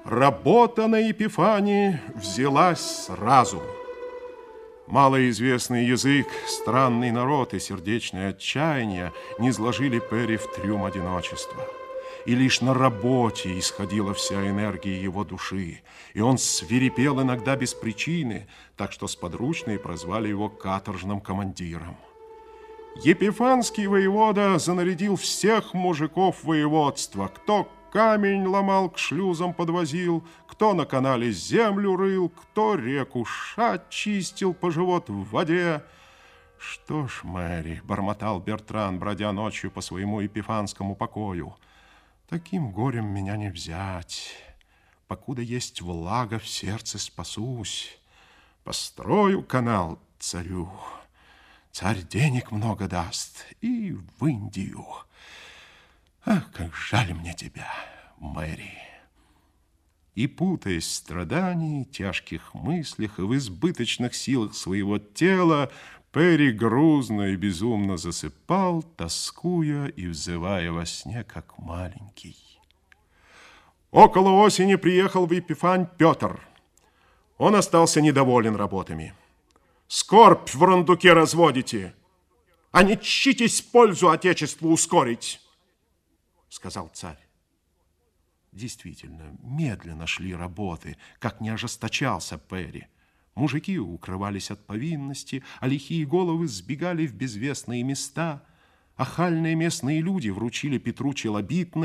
Работа на Епифании взялась сразу. Малоизвестный язык, странный народ и сердечное отчаяние низложили Перри в трюм одиночества. И лишь на работе исходила вся энергия его души, и он свирепел иногда без причины, так что сподручные прозвали его каторжным командиром. Епифанский воевода занарядил всех мужиков воеводства, кто камень ломал, к шлюзам подвозил, кто на канале землю рыл, кто реку шат чистил по живот в воде. Что ж, Мэри, бормотал Бертран, бродя ночью по своему епифанскому покою, таким горем меня не взять. Покуда есть влага, в сердце спасусь. Построю канал царю. Царь денег много даст и в Индию. Ах, как жаль мне тебя, Мэри. И, путаясь в страдании, тяжких мыслях и в избыточных силах своего тела, Перри грузно и безумно засыпал, тоскуя и взывая во сне, как маленький. Около осени приехал в Епифань Петр. Он остался недоволен работами. Скорбь в рундуке разводите, а не чтитесь пользу Отечеству ускорить, сказал царь. Действительно, медленно шли работы, как не ожесточался Перри. Мужики укрывались от повинности, а лихие головы сбегали в безвестные места. Охальные местные люди вручили Петру челобитное